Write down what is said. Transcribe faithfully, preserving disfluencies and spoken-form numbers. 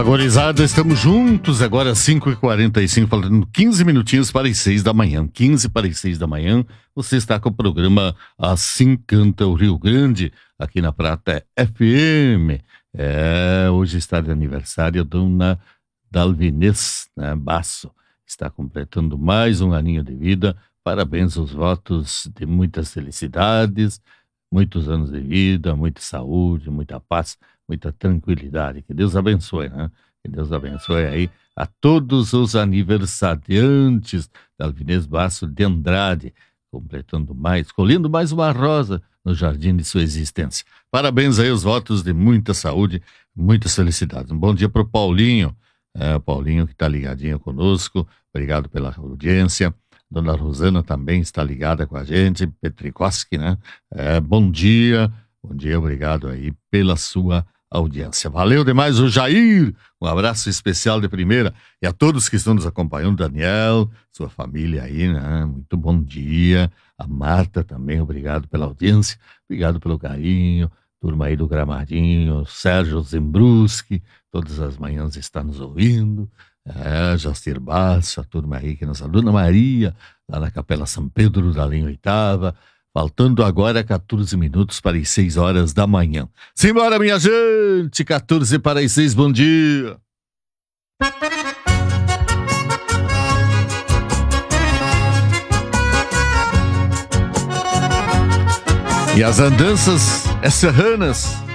Fala, gurizada, estamos juntos agora às cinco e quarenta e cinco, falando quinze minutinhos para as seis da manhã. quinze para as seis da manhã, você está com o programa Assim Canta o Rio Grande, aqui na Prata F M. É, hoje está de aniversário a dona Dalvinês, né, Basso. Está completando mais um aninho de vida. Parabéns, os votos de muitas felicidades, muitos anos de vida, muita saúde, muita paz, muita tranquilidade. Que Deus abençoe, né? Que Deus abençoe aí a todos os aniversariantes da Dalvinês Basso de Andrade, completando mais, colhendo mais uma rosa no jardim de sua existência. Parabéns aí, os votos de muita saúde, muitas felicidades. Um bom dia para o Paulinho, é, o Paulinho que está ligadinho conosco, obrigado pela audiência. Dona Rosana também está ligada com a gente, Petrikoski, né? É, bom dia, bom dia, obrigado aí pela sua audiência. Valeu demais o Jair, um abraço especial de primeira, e a todos que estão nos acompanhando, Daniel, sua família aí, né? Muito bom dia. A Marta também, obrigado pela audiência, obrigado pelo carinho, turma aí do Gramadinho, Sérgio Zembruski, todas as manhãs está nos ouvindo. É, Jastir Basso, a turma aí que nos Dona Maria, lá na Capela São Pedro da linha oitava, faltando agora quatorze minutos para as seis horas da manhã. Simbora, minha gente, quatorze para as seis, bom dia. E as andanças é serranas,